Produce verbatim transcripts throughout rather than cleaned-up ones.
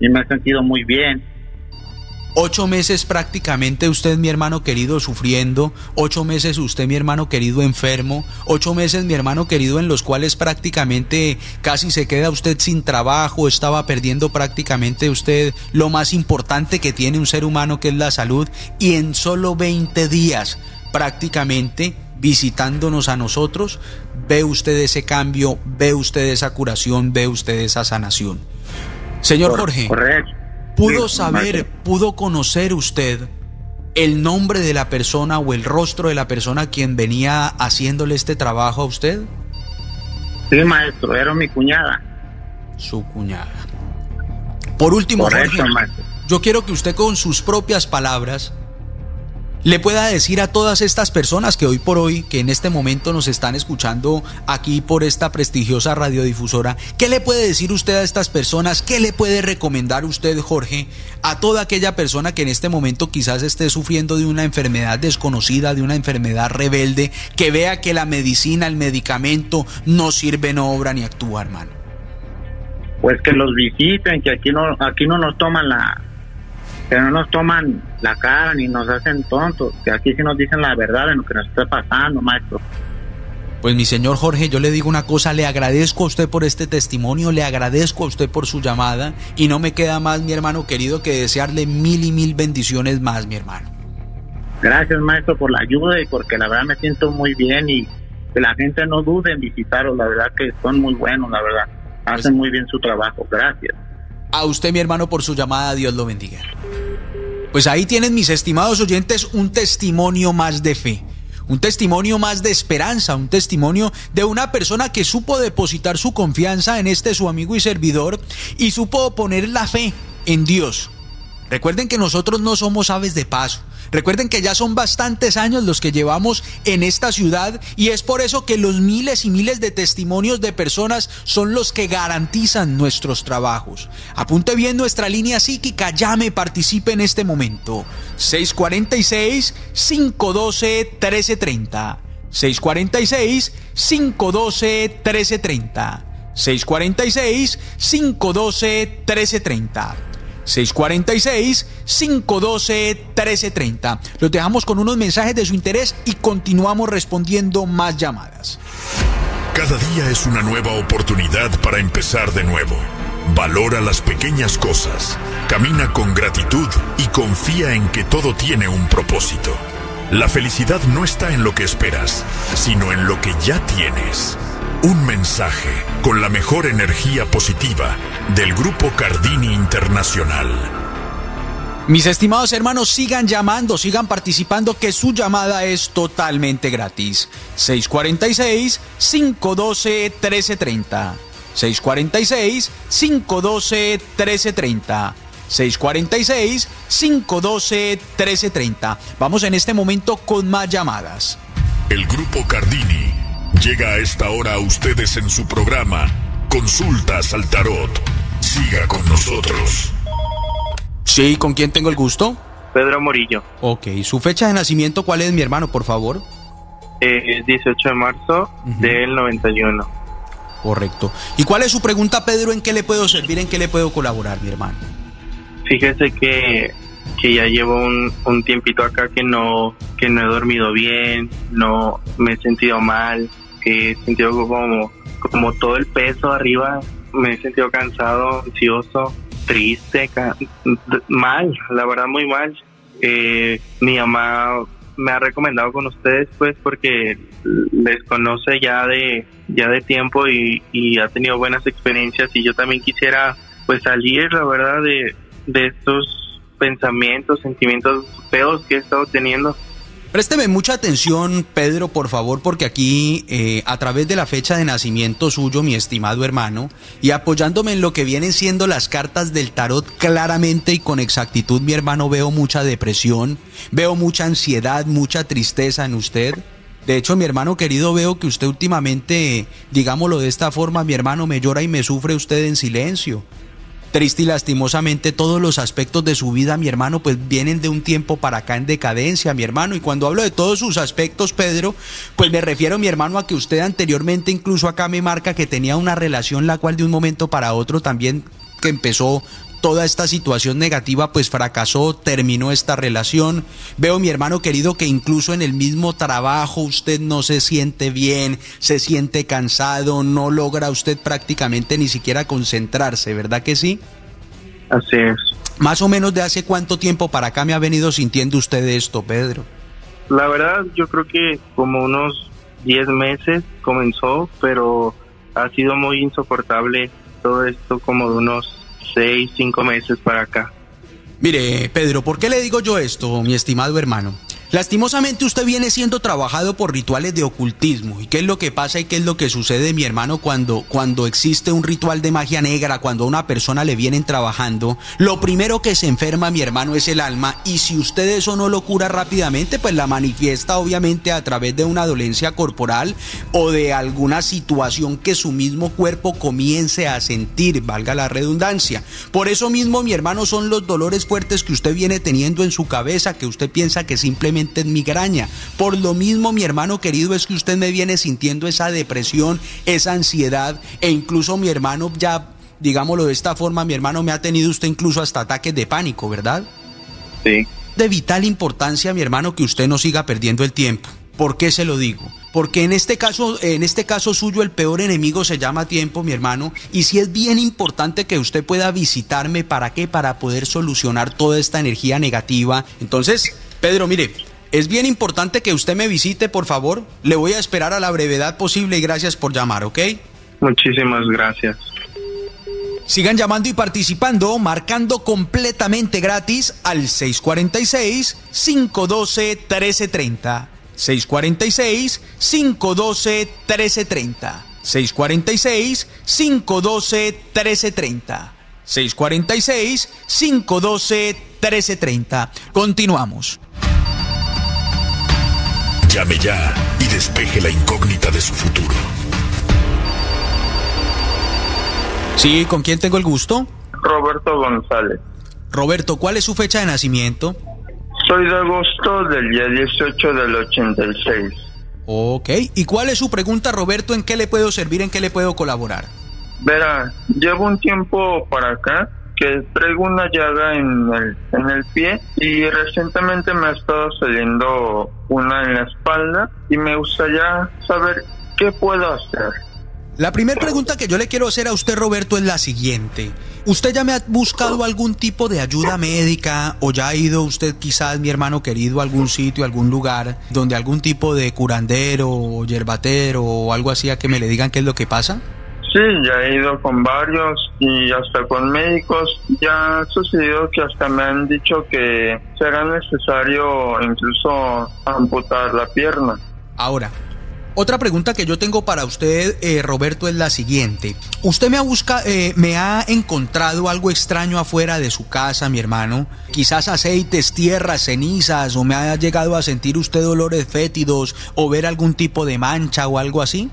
y me he sentido muy bien. Ocho meses prácticamente usted, mi hermano querido, sufriendo, ocho meses usted, mi hermano querido, enfermo, ocho meses, mi hermano querido, en los cuales prácticamente casi se queda usted sin trabajo, estaba perdiendo prácticamente usted lo más importante que tiene un ser humano, que es la salud, y en solo veinte días prácticamente visitándonos a nosotros, ve usted ese cambio, ve usted esa curación, ve usted esa sanación. Señor Jorge, correcto. ¿Pudo saber, pudo conocer usted el nombre de la persona o el rostro de la persona quien venía haciéndole este trabajo a usted? Sí, maestro, era mi cuñada. Su cuñada. Por último, correcto, Jorge, maestro, yo quiero que usted con sus propias palabras le pueda decir a todas estas personas que hoy por hoy, que en este momento nos están escuchando aquí por esta prestigiosa radiodifusora, ¿qué le puede decir usted a estas personas? ¿Qué le puede recomendar usted, Jorge, a toda aquella persona que en este momento quizás esté sufriendo de una enfermedad desconocida, de una enfermedad rebelde, que vea que la medicina, el medicamento no sirve, no obra ni actúa, hermano? Pues que los visiten, que aquí no, aquí no nos toman la... que no nos toman la cara ni nos hacen tontos, que aquí sí nos dicen la verdad de lo que nos está pasando, maestro. Pues mi señor Jorge, yo le digo una cosa, le agradezco a usted por este testimonio, le agradezco a usted por su llamada, y no me queda más, mi hermano querido, que desearle mil y mil bendiciones más, mi hermano. Gracias, maestro, por la ayuda y porque la verdad me siento muy bien, y que la gente no dude en visitaros, la verdad que son muy buenos, la verdad, hacen pues muy bien su trabajo. Gracias. A usted, mi hermano, por su llamada, Dios lo bendiga. Pues ahí tienen, mis estimados oyentes, un testimonio más de fe, un testimonio más de esperanza, un testimonio de una persona que supo depositar su confianza en este su amigo y servidor y supo poner la fe en Dios. Recuerden que nosotros no somos aves de paso. Recuerden que ya son bastantes años los que llevamos en esta ciudad, y es por eso que los miles y miles de testimonios de personas son los que garantizan nuestros trabajos. Apunte bien nuestra línea psíquica, llame, participe en este momento. seis cuatro seis, cinco uno dos, uno tres tres cero. seis cuatro seis, cinco uno dos, uno tres tres cero. seis cuatro seis, cinco uno dos, uno tres tres cero. seis cuatro seis, cinco uno dos, uno tres tres cero. Los dejamos con unos mensajes de su interés y continuamos respondiendo más llamadas. Cada día es una nueva oportunidad para empezar de nuevo. Valora las pequeñas cosas, camina con gratitud y confía en que todo tiene un propósito. La felicidad no está en lo que esperas, sino en lo que ya tienes. Un mensaje con la mejor energía positiva del Grupo Cardini Internacional. Mis estimados hermanos, sigan llamando, sigan participando, que su llamada es totalmente gratis. seis cuatro seis, cinco uno dos, uno tres tres cero. seis cuatro seis, cinco uno dos, uno tres tres cero. seis cuatro seis, cinco uno dos, uno tres tres cero. Vamos en este momento con más llamadas. El Grupo Cardini llega a esta hora a ustedes en su programa Consultas al Tarot. Siga con nosotros. Sí, ¿con quién tengo el gusto? Pedro Morillo. Ok, ¿su fecha de nacimiento cuál es, mi hermano, por favor? Eh, dieciocho de marzo uh-huh. del noventa y uno. Correcto. ¿Y cuál es su pregunta, Pedro? ¿En qué le puedo servir? ¿En qué le puedo colaborar, mi hermano? Fíjese que, que ya llevo un, un tiempito acá que no, que no he dormido bien, no me he sentido mal, que he sentido como, como todo el peso arriba, me he sentido cansado, ansioso, triste, ca- mal, la verdad muy mal. Eh, mi mamá me ha recomendado con ustedes, pues, porque les conoce ya de ya de tiempo y, y ha tenido buenas experiencias, y yo también quisiera, pues, salir, la verdad, de, de estos pensamientos, sentimientos feos que he estado teniendo. Présteme mucha atención, Pedro, por favor, porque aquí, eh, a través de la fecha de nacimiento suyo, mi estimado hermano, y apoyándome en lo que vienen siendo las cartas del tarot claramente y con exactitud, mi hermano, veo mucha depresión, veo mucha ansiedad, mucha tristeza en usted. De hecho, mi hermano querido, veo que usted últimamente, digámoslo de esta forma, mi hermano, me llora y me sufre usted en silencio. Triste y lastimosamente todos los aspectos de su vida, mi hermano, pues vienen de un tiempo para acá en decadencia, mi hermano. Y cuando hablo de todos sus aspectos, Pedro, pues me refiero, mi hermano, a que usted anteriormente incluso acá me marca que tenía una relación la cual de un momento para otro también que empezó toda esta situación negativa pues fracasó, terminó esta relación. Veo, mi hermano querido, que incluso en el mismo trabajo usted no se siente bien, se siente cansado, no logra usted prácticamente ni siquiera concentrarse, ¿verdad que sí? Así es. Más o menos, ¿de hace cuánto tiempo para acá me ha venido sintiendo usted esto, Pedro? La verdad, yo creo que como unos diez meses comenzó, pero ha sido muy insoportable todo esto como de unos seis, cinco meses para acá. Mire, Pedro, ¿por qué le digo yo esto, mi estimado hermano? Lastimosamente usted viene siendo trabajado por rituales de ocultismo. ¿Y qué es lo que pasa y qué es lo que sucede, mi hermano, cuando, cuando existe un ritual de magia negra, cuando a una persona le vienen trabajando? Lo primero que se enferma, mi hermano, es el alma, y si usted eso no lo cura rápidamente, pues la manifiesta obviamente a través de una dolencia corporal o de alguna situación que su mismo cuerpo comience a sentir, valga la redundancia. Por eso mismo, mi hermano, son los dolores fuertes que usted viene teniendo en su cabeza, que usted piensa que simplemente es migraña. Por lo mismo, mi hermano querido, es que usted me viene sintiendo esa depresión, esa ansiedad, e incluso, mi hermano, ya, digámoslo de esta forma, mi hermano, me ha tenido usted incluso hasta ataques de pánico, ¿verdad? Sí. De vital importancia, mi hermano, que usted no siga perdiendo el tiempo. ¿Por qué se lo digo? Porque en este caso, en este caso suyo, el peor enemigo se llama tiempo, mi hermano, y sí es bien importante que usted pueda visitarme. ¿Para qué? Para poder solucionar toda esta energía negativa. Entonces, Pedro, mire, es bien importante que usted me visite, por favor. Le voy a esperar a la brevedad posible y gracias por llamar, ¿ok? Muchísimas gracias. Sigan llamando y participando, marcando completamente gratis al seis cuatro seis, cinco uno dos, uno tres tres cero. seis cuatro seis, cinco uno dos, uno tres tres cero. seis cuatro seis, cinco uno dos, uno tres tres cero. seis cuatro seis, cinco uno dos, uno tres tres cero. Continuamos. Llame ya y despeje la incógnita de su futuro. Sí, ¿con quién tengo el gusto? Roberto González. Roberto, ¿cuál es su fecha de nacimiento? Soy de agosto del día dieciocho del ochenta y seis. Ok, ¿y cuál es su pregunta, Roberto? ¿En qué le puedo servir? ¿En qué le puedo colaborar? Verá, llevo un tiempo para acá que traigo una llaga en el, en el pie y recientemente me ha estado saliendo una en la espalda y me gustaría saber qué puedo hacer. La primera pregunta que yo le quiero hacer a usted, Roberto, es la siguiente. ¿Usted ya me ha buscado algún tipo de ayuda médica o ya ha ido usted quizás, mi hermano querido, a algún sitio, a algún lugar donde algún tipo de curandero o yerbatero o algo así a que me le digan qué es lo que pasa? Sí, ya he ido con varios y hasta con médicos. Ya ha sucedido que hasta me han dicho que será necesario incluso amputar la pierna. Ahora, otra pregunta que yo tengo para usted, eh, Roberto, es la siguiente. ¿Usted me ha buscado, eh, me ha encontrado algo extraño afuera de su casa, mi hermano? Quizás aceites, tierras, cenizas, o me ha llegado a sentir usted olores fétidos o ver algún tipo de mancha o algo así?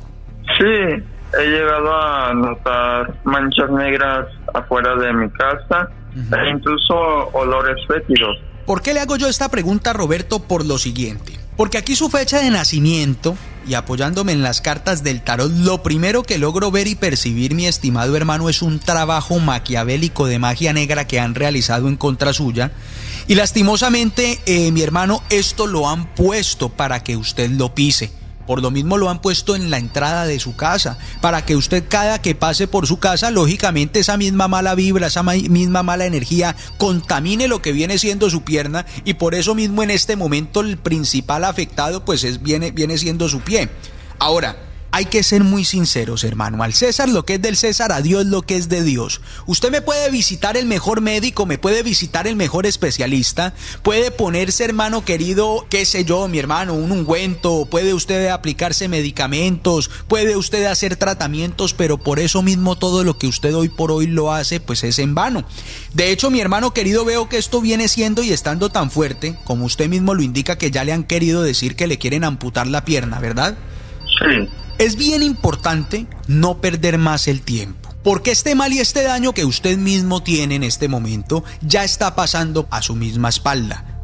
Sí, he llegado a notar manchas negras afuera de mi casa, uh-huh, e incluso olores fétidos. ¿Por qué le hago yo esta pregunta, Roberto? Por lo siguiente. Porque aquí su fecha de nacimiento, y apoyándome en las cartas del tarot, lo primero que logro ver y percibir, mi estimado hermano, es un trabajo maquiavélico de magia negra que han realizado en contra suya. Y lastimosamente, eh, mi hermano, esto lo han puesto para que usted lo pise. Por lo mismo lo han puesto en la entrada de su casa, para que usted cada que pase por su casa, lógicamente esa misma mala vibra, esa ma- misma mala energía contamine lo que viene siendo su pierna, y por eso mismo en este momento el principal afectado pues es, viene, viene siendo su pie. Ahora, hay que ser muy sinceros, hermano. Al César lo que es del César, a Dios lo que es de Dios. Usted me puede visitar el mejor médico, me puede visitar el mejor especialista, puede ponerse, hermano querido, qué sé yo, mi hermano, un ungüento, puede usted aplicarse medicamentos, puede usted hacer tratamientos, pero por eso mismo todo lo que usted hoy por hoy lo hace, pues es en vano. De hecho, mi hermano querido, veo que esto viene siendo y estando tan fuerte, como usted mismo lo indica, que ya le han querido decir que le quieren amputar la pierna, ¿verdad? Sí. Es bien importante no perder más el tiempo, porque este mal y este daño que usted mismo tiene en este momento ya está pasando a su misma espalda.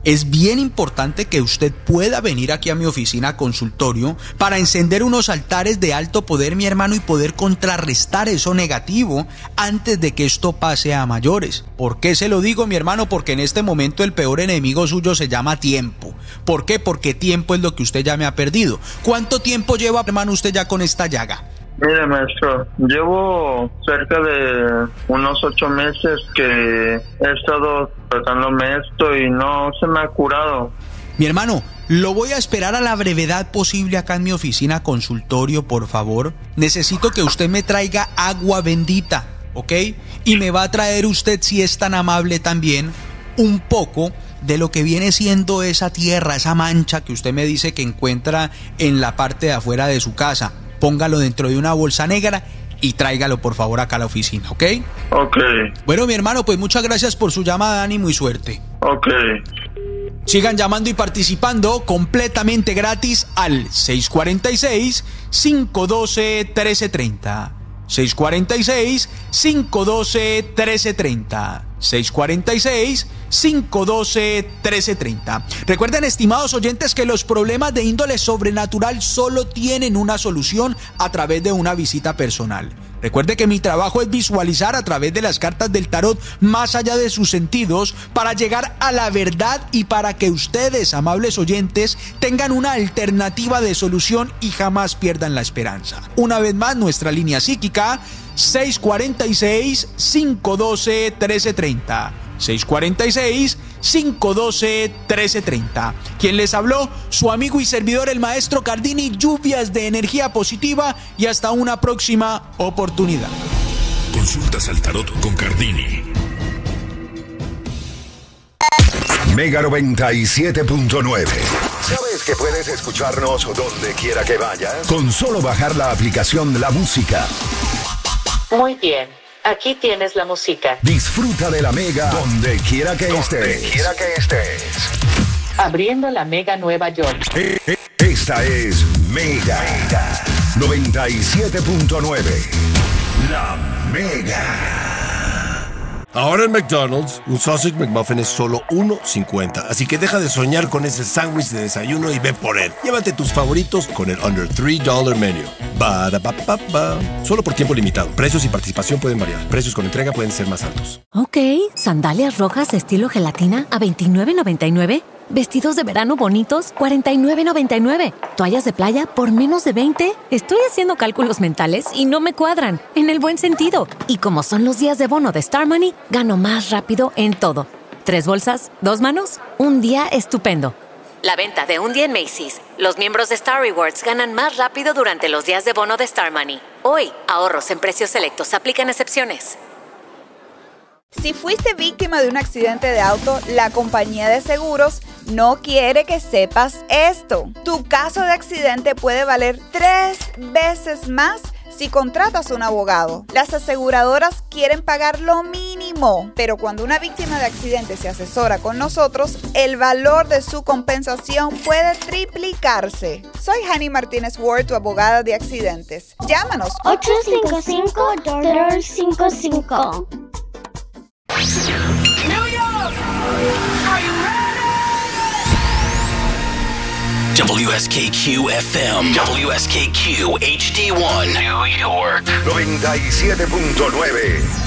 es bien importante que usted pueda venir aquí a mi oficina consultorio para encender unos altares de alto poder, mi hermano, y poder contrarrestar eso negativo antes de que esto pase a mayores. ¿Por qué se lo digo, mi hermano? Porque en este momento el peor enemigo suyo se llama tiempo. ¿Por qué? Porque tiempo es lo que usted ya me ha perdido. ¿Cuánto tiempo lleva, hermano, usted ya con esta llaga? Mire, maestro, llevo cerca de unos ocho meses que he estado tratándome esto y no se me ha curado. Mi hermano, lo voy a esperar a la brevedad posible acá en mi oficina consultorio, por favor. Necesito que usted me traiga agua bendita, ¿ok? Y me va a traer usted, si es tan amable también, un poco de lo que viene siendo esa tierra, esa mancha que usted me dice que encuentra en la parte de afuera de su casa. Póngalo dentro de una bolsa negra y tráigalo por favor acá a la oficina, ¿ok? Ok. Bueno, mi hermano, pues muchas gracias por su llamada, ánimo y suerte. Ok. Sigan llamando y participando completamente gratis al seis cuatro seis, cinco uno dos, uno tres tres cero. seis cuatro seis, cinco uno dos, uno tres tres cero. seis cuatro seis, cinco uno dos, uno tres tres cero. Recuerden, estimados oyentes, que los problemas de índole sobrenatural solo tienen una solución a través de una visita personal. Recuerde que mi trabajo es visualizar a través de las cartas del tarot más allá de sus sentidos para llegar a la verdad y para que ustedes, amables oyentes, tengan una alternativa de solución y jamás pierdan la esperanza. Una vez más, nuestra línea psíquica seis cuatro seis, cinco uno dos, uno tres tres cero. seis cuatro seis, cinco uno dos, uno tres tres cero. Quien les habló, su amigo y servidor, el maestro Cardini. Lluvias de energía positiva y hasta una próxima oportunidad. Consultas al tarot con Cardini. Mega noventa y siete punto nueve. ¿Sabes que puedes escucharnos donde quiera que vayas? Con solo bajar la aplicación La Música. Muy bien, aquí tienes la música. Disfruta de la Mega donde quiera que estés. Donde quiera que estés. Abriendo la Mega Nueva York. Eh, eh, esta es Mega, Mega noventa y siete punto nueve. La Mega. Ahora en McDonald's, un Sausage McMuffin es solo uno cincuenta. Así que deja de soñar con ese sándwich de desayuno y ve por él. Llévate tus favoritos con el Under tres dólares Menu. Ba-da-ba-ba-ba. Solo por tiempo limitado. Precios y participación pueden variar. Precios con entrega pueden ser más altos. Ok, sandalias rojas estilo gelatina a veintinueve noventa y nueve. Vestidos de verano bonitos, cuarenta y nueve noventa y nueve. Toallas de playa por menos de veinte. Estoy haciendo cálculos mentales y no me cuadran, en el buen sentido. Y como son los días de bono de Star Money, gano más rápido en todo. ¿Tres bolsas? ¿Dos manos? Un día estupendo. La venta de un día en Macy's. Los miembros de Star Rewards ganan más rápido durante los días de bono de Star Money. Hoy, ahorros en precios selectos. Aplican excepciones. Si fuiste víctima de un accidente de auto, la compañía de seguros no quiere que sepas esto. Tu caso de accidente puede valer tres veces más si contratas un abogado. Las aseguradoras quieren pagar lo mínimo, pero cuando una víctima de accidente se asesora con nosotros, el valor de su compensación puede triplicarse. Soy Hani Martínez Ward, tu abogada de accidentes. Llámanos ocho cinco cinco, dos cinco cinco. New York! Are you ready? W S K Q F M, W S K Q H D one, New York. noventa y siete punto nueve.